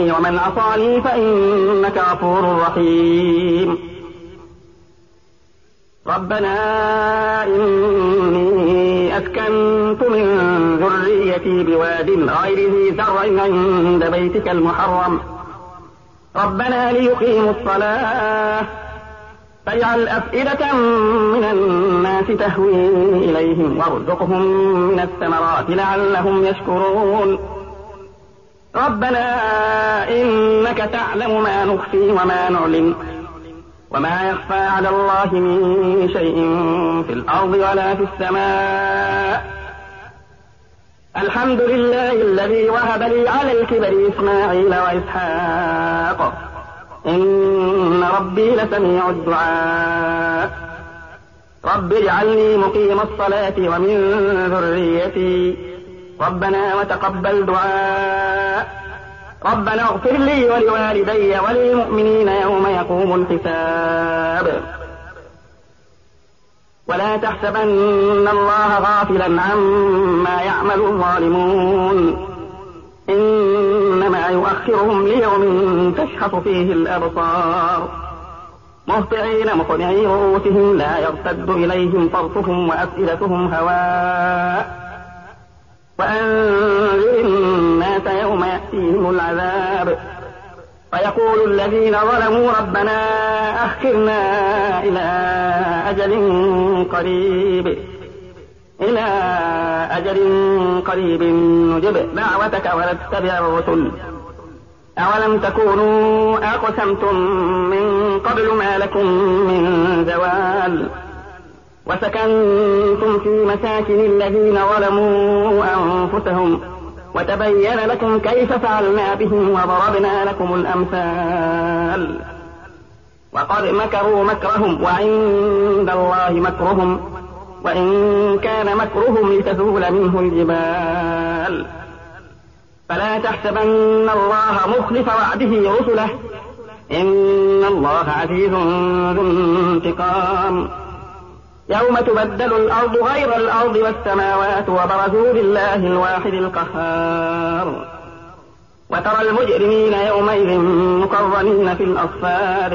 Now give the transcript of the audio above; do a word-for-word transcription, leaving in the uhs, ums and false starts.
ومن عصاني فإنك غفور رحيم. ربنا إني أسكنت من ذريتي بواد غير ذي زرع عند بيتك المحرم ربنا ليقيموا الصلاة فاجعل أفئدة من الناس تهوي إليهم وارزقهم من الثمرات لعلهم يشكرون. ربنا إنك تعلم ما نخفي وما نعلن وما يخفى على الله من شيء في الأرض ولا في السماء. الحمد لله الذي وهب لي على الكبر إسماعيل وإسحاق إن ربي لسميع الدعاء. رب اجعلني مقيم الصلاة ومن ذريتي ربنا وتقبل دعاء. ربنا اغفر لي ولوالدي وللمؤمنين يوم يقوم الحساب. ولا تحسبن الله غافلا عما يعمل الظالمون إنما يؤخرهم ليوم تشخص فيه الأبصار مهطعين مقنعي رؤوسهم لا يرتد إليهم طرفهم وأفئدتهم هواء. وأنذر الناس يوم يأتيهم العذاب فيقول الذين ظلموا ربنا أخرنا إلى أجل قريب إلى أجل قريب نجب دعوتك ونتبع الرسل أولم تكونوا أقسمتم من قبل ما لكم من زوال وسكنتم في مساكن الذين ظلموا أنفسهم وتبين لكم كيف فعلنا بهم وضربنا لكم الأمثال. وقد مكروا مكرهم وعند الله مكرهم وإن كان مكرهم لتزول منه الجبال. فلا تحسبن الله مخلف وعده رسله إن الله عزيز ذو انتقام. يوم تبدل الأرض غير الأرض والسماوات وبرزوا لله الواحد القهار وترى المجرمين يومئذ مقرنين في الأصفاد